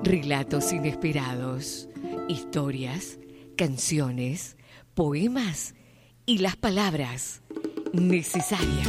Relatos inesperados, historias, canciones, poemas y las palabras necesarias.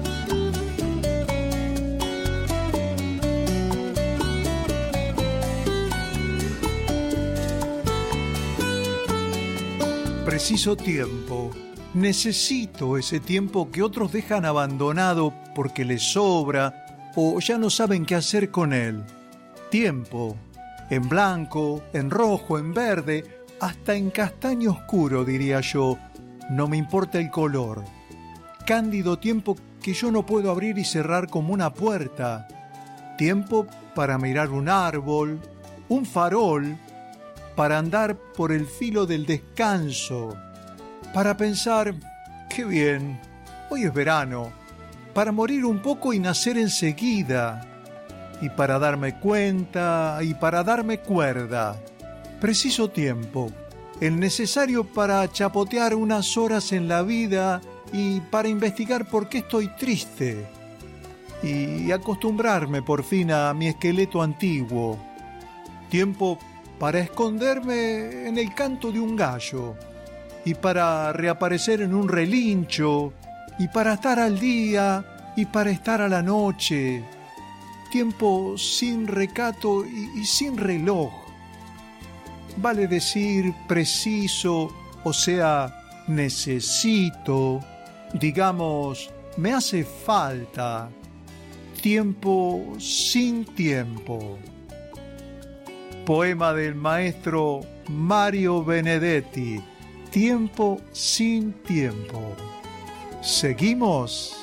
Preciso tiempo. Necesito ese tiempo que otros dejan abandonado porque les sobra o ya no saben qué hacer con él. Tiempo. En blanco, en rojo, en verde, hasta en castaño oscuro, diría yo. No me importa el color. Cándido tiempo que yo no puedo abrir y cerrar como una puerta. Tiempo para mirar un árbol, un farol, para andar por el filo del descanso, para pensar, qué bien, hoy es verano, para morir un poco y nacer enseguida, y para darme cuenta y para darme cuerda. Preciso tiempo, el necesario para chapotear unas horas en la vida y para investigar por qué estoy triste, y acostumbrarme por fin a mi esqueleto antiguo. Tiempo para esconderme en el canto de un gallo, y para reaparecer en un relincho, y para estar al día, y para estar a la noche. Tiempo sin recato y sin reloj. Vale decir preciso, o sea, necesito, digamos, me hace falta. Tiempo sin tiempo. Poema del maestro Mario Benedetti. Tiempo sin tiempo. ¿Seguimos?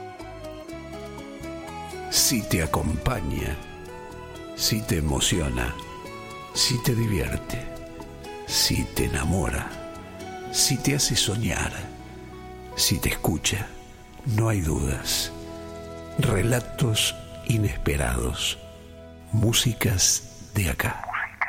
Si te acompaña, si te emociona, si te divierte, si te enamora, si te hace soñar, si te escucha, no hay dudas. Relatos inesperados. Músicas de acá.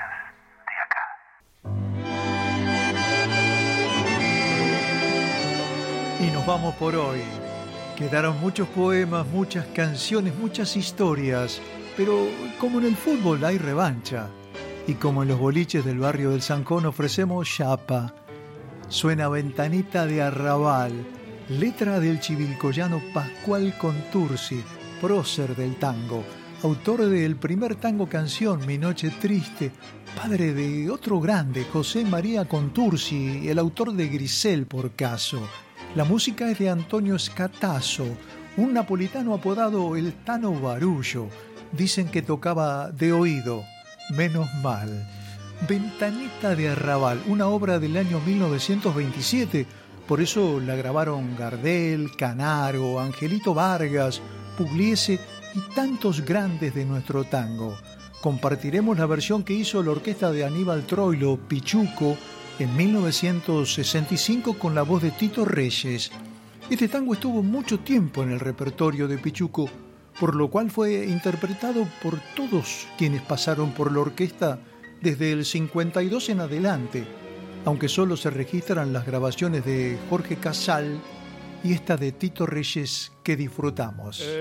Y nos vamos por hoy. Quedaron muchos poemas, muchas canciones, muchas historias, pero como en el fútbol hay revancha, y como en los boliches del barrio del Zancón ofrecemos chapa. Suena Ventanita de Arrabal, letra del chivilcoyano Pascual Contursi, prócer del tango, autor del primer tango canción Mi Noche Triste, padre de otro grande, José María Contursi, el autor de Grisel por caso. La música es de Antonio Scatazo, un napolitano apodado el Tano Barullo. Dicen que tocaba de oído, menos mal. Ventanita de Arrabal, una obra del año 1927, por eso la grabaron Gardel, Canaro, Angelito Vargas, Pugliese y tantos grandes de nuestro tango. Compartiremos la versión que hizo la orquesta de Aníbal Troilo, Pichuco, en 1965 con la voz de Tito Reyes. Este tango estuvo mucho tiempo en el repertorio de Pichuco, por lo cual fue interpretado por todos quienes pasaron por la orquesta desde el 52 en adelante, aunque solo se registran las grabaciones de Jorge Casal y esta de Tito Reyes que disfrutamos.